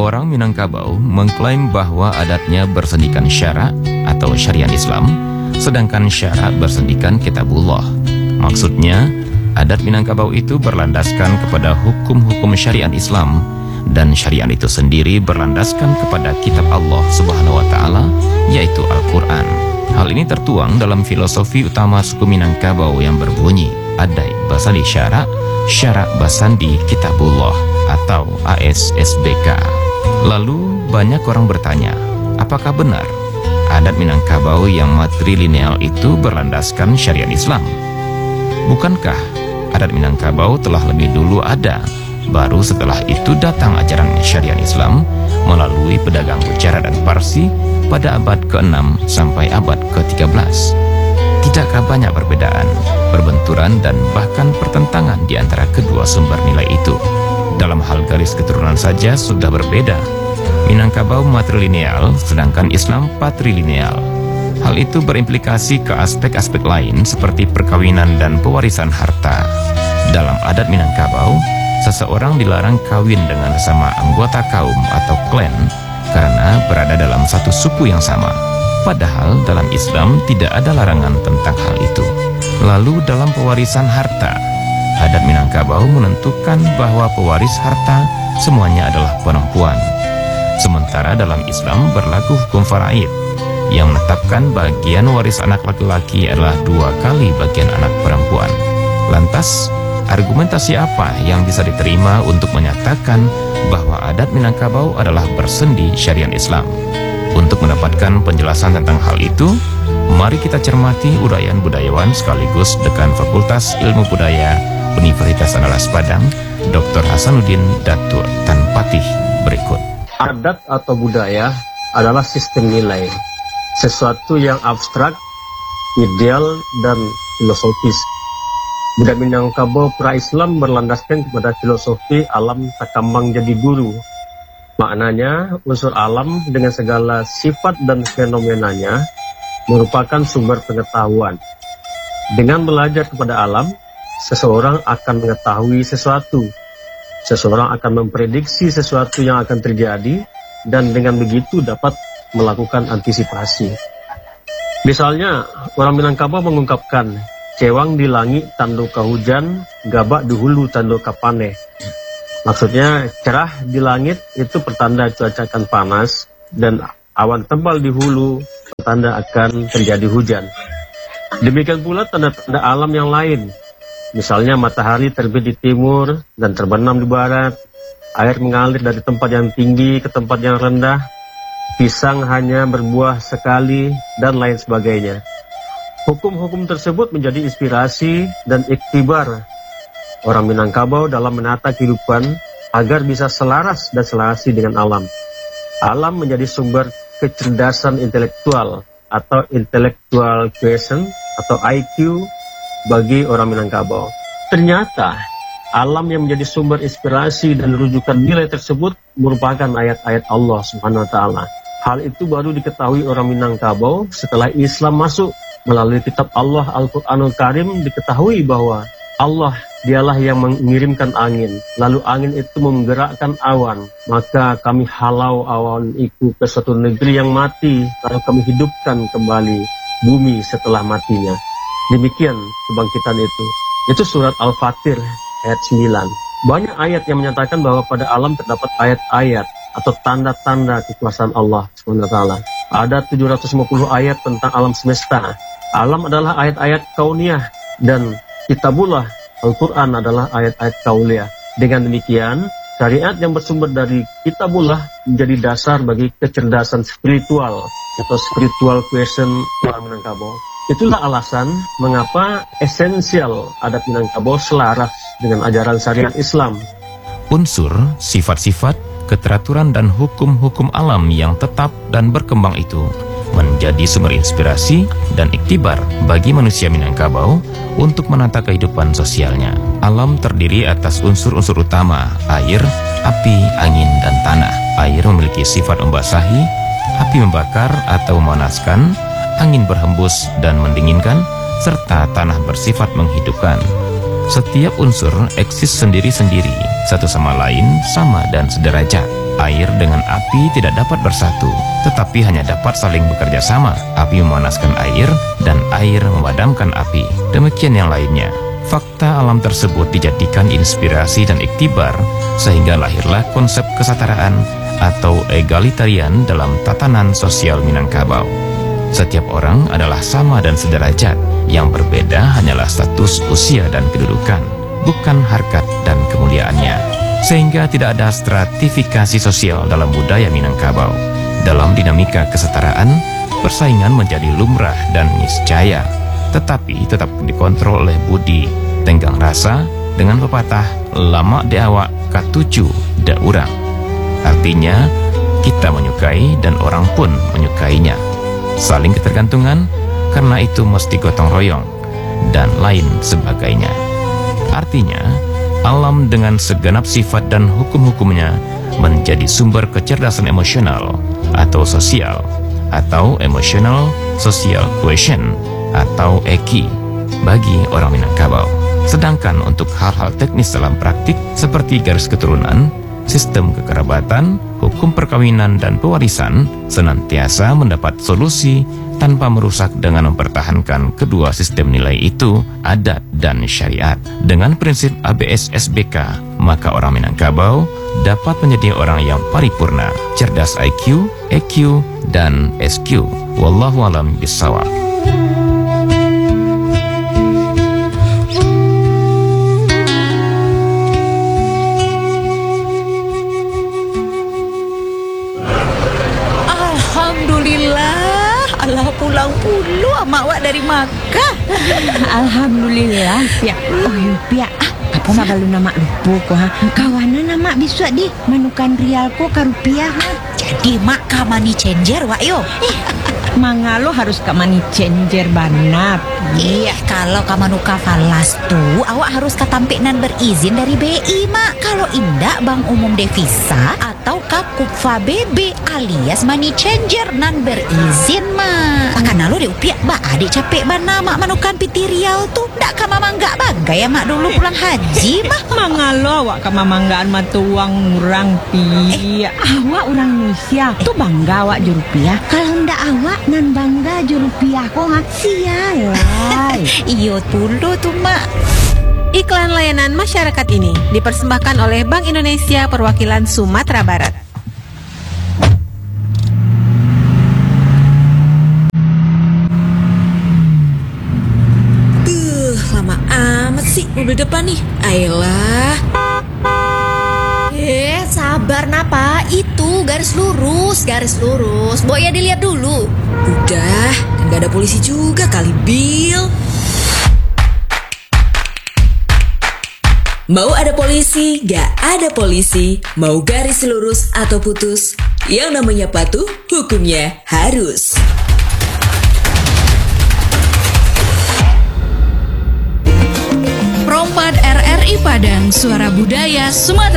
Orang Minangkabau mengklaim bahwa adatnya bersendikan syara atau syariat Islam, sedangkan syara bersendikan kitabullah. Maksudnya, adat Minangkabau itu berlandaskan kepada hukum-hukum syariat Islam, dan syariat itu sendiri berlandaskan kepada kitab Allah Subhanahu wa Ta'ala, yaitu Al-Quran. Hal ini tertuang dalam filosofi utama suku Minangkabau yang berbunyi Adai Basandi Syara, Syara Basandi Kitabullah atau ASSBK. Lalu banyak orang bertanya, apakah benar adat Minangkabau yang matrilineal itu berlandaskan syariat Islam? Bukankah adat Minangkabau telah lebih dulu ada, baru setelah itu datang ajaran syariat Islam melalui pedagang Gujarat dan Parsi pada abad ke-6 sampai abad ke-13? Tidakkah banyak perbedaan, perbenturan, dan bahkan pertentangan di antara kedua sumber nilai itu? Dalam hal garis keturunan saja sudah berbeda. Minangkabau matrilineal, sedangkan Islam patrilineal. Hal itu berimplikasi ke aspek-aspek lain seperti perkawinan dan pewarisan harta. Dalam adat Minangkabau, seseorang dilarang kawin dengan sesama anggota kaum atau klan karena berada dalam satu suku yang sama. Padahal dalam Islam tidak ada larangan tentang hal itu. Lalu dalam pewarisan harta, adat Minangkabau menentukan bahwa pewaris harta semuanya adalah perempuan. Sementara dalam Islam berlaku hukum faraid yang menetapkan bagian waris anak laki-laki adalah 2 kali bagian anak perempuan. Lantas, argumentasi apa yang bisa diterima untuk menyatakan bahwa adat Minangkabau adalah bersendi syariat Islam? Untuk mendapatkan penjelasan tentang hal itu, mari kita cermati uraian budayawan sekaligus Dekan Fakultas Ilmu Budaya Universitas Andalas Padang, Dr. Hasanuddin Datur Tanpatih berikut. Adat atau budaya adalah sistem nilai, sesuatu yang abstrak, ideal, dan filosofis. Budaya Minangkabau pra-Islam berlandaskan kepada filosofi alam takambang jadi guru. Maknanya, unsur alam dengan segala sifat dan fenomenanya merupakan sumber pengetahuan. Dengan belajar kepada alam, seseorang akan mengetahui sesuatu. Seseorang akan memprediksi sesuatu yang akan terjadi, dan dengan begitu dapat melakukan antisipasi. Misalnya, orang Minangkabau mengungkapkan, cewang di langit tando ka hujan, gabak di hulu tando ka paneh. Maksudnya, cerah di langit itu pertanda cuaca akan panas, dan awan tebal di hulu pertanda akan terjadi hujan. Demikian pula tanda-tanda alam yang lain. Misalnya matahari terbit di timur dan terbenam di barat, air mengalir dari tempat yang tinggi ke tempat yang rendah, pisang hanya berbuah sekali, dan lain sebagainya. Hukum-hukum tersebut menjadi inspirasi dan iktibar orang Minangkabau dalam menata kehidupan agar bisa selaras dan selasi dengan alam. Alam menjadi sumber kecerdasan intelektual atau intellectual quotient atau IQ bagi orang Minangkabau. Ternyata alam yang menjadi sumber inspirasi dan rujukan nilai tersebut merupakan ayat-ayat Allah Subhanahu wa Ta'ala. Hal itu baru diketahui orang Minangkabau setelah Islam masuk. Melalui kitab Allah Al-Quranul Karim diketahui bahwa Allah dialah yang mengirimkan angin, lalu angin itu menggerakkan awan, maka kami halau awan itu ke suatu negeri yang mati, lalu kami hidupkan kembali bumi setelah matinya. Demikian kebangkitan itu. Itu surat Al-Fatir ayat 9. Banyak ayat yang menyatakan bahwa pada alam terdapat ayat-ayat atau tanda-tanda kekuasaan Allah SWT. Ada 750 ayat tentang alam semesta. Alam adalah ayat-ayat kauniyah dan kitabullah Al-Quran adalah ayat-ayat kauliyah. Dengan demikian, syariat yang bersumber dari kitabullah menjadi dasar bagi kecerdasan spiritual atau spiritual quotient orang Minangkabau. Itulah alasan mengapa esensial adat Minangkabau selaras dengan ajaran syariat Islam. Unsur, sifat-sifat, keteraturan dan hukum-hukum alam yang tetap dan berkembang itu menjadi sumber inspirasi dan iktibar bagi manusia Minangkabau untuk menata kehidupan sosialnya. Alam terdiri atas unsur-unsur utama, air, api, angin, dan tanah. Air memiliki sifat membasahi, api membakar atau memanaskan, angin berhembus dan mendinginkan, serta tanah bersifat menghidupkan. Setiap unsur eksis sendiri-sendiri, satu sama lain sama dan sederajat. Air dengan api tidak dapat bersatu, tetapi hanya dapat saling bekerja sama. Api memanaskan air dan air memadamkan api. Demikian yang lainnya. Fakta alam tersebut dijadikan inspirasi dan iktibar, sehingga lahirlah konsep kesetaraan atau egalitarian dalam tatanan sosial Minangkabau. Setiap orang adalah sama dan sederajat, yang berbeda hanyalah status, usia, dan kedudukan, bukan harkat dan kemuliaannya. Sehingga tidak ada stratifikasi sosial dalam budaya Minangkabau. Dalam dinamika kesetaraan, persaingan menjadi lumrah dan niscaya, tetapi tetap dikontrol oleh budi, tenggang rasa, dengan pepatah lama de awak katuju da urang. Artinya, kita menyukai dan orang pun menyukainya. Saling ketergantungan, karena itu mesti gotong royong, dan lain sebagainya. Artinya, alam dengan segenap sifat dan hukum-hukumnya menjadi sumber kecerdasan emosional atau sosial, atau emotional social quotient atau EQ bagi orang Minangkabau. Sedangkan untuk hal-hal teknis dalam praktik seperti garis keturunan, sistem kekerabatan, hukum perkawinan dan pewarisan senantiasa mendapat solusi tanpa merusak dengan mempertahankan kedua sistem nilai itu, adat dan syariat. Dengan prinsip ABS-SBK, maka orang Minangkabau dapat menjadi orang yang paripurna, cerdas IQ, EQ, dan SQ. Wallahu a'lam bishawab. Pulang puluh ama awak dari Makkah. Alhamdulillah, Pia. Oh, Pia. Apa sabalu nama lupa ko ha? Kawanan nama bisa di manukan rial ko ka rupiah ha. Jadi mak ka money changer wak yo. Mangalo harus ka money changer banat. Iya, kalau ka manuka falas tuh awak harus katampik nan berizin dari BI mak. Kalau indak Bank Umum Devisa atau ka Kupfa BB alias money changer nan berizin mak. Makanya lo deh upiak ba adik capek bana mak manukan piti riau tuh. Ndak ka mama nggak bangga ya mak dulu pulang haji mak. Mangalo awak ka mamanggaan matuang urang Pia. Awak orang Indonesia tuh bangga awak ju rupiah. Kalau ndak awak nan bangga ju rupiah ko ha. Sialai. Iyo dulu tuh mak. Iklan layanan masyarakat ini dipersembahkan oleh Bank Indonesia Perwakilan Sumatera Barat. Lama amat sih udah depan nih. Ayolah. Sabar napa? Itu garis lurus. Boy ya dilihat dulu. Udah, kan gak ada polisi juga kali, Bill. Mau ada polisi, gak ada polisi, mau garis lurus atau putus, yang namanya patuh, hukumnya harus. Prompat RRI Padang, Suara Budaya Sumatera